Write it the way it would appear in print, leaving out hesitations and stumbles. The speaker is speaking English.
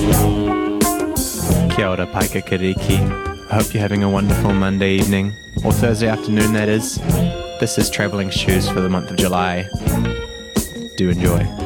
Kia ora, Paika Kariki. I hope you're having a wonderful Monday evening, or Thursday afternoon that is. This is Travelling Shoes for the month of July. Do enjoy.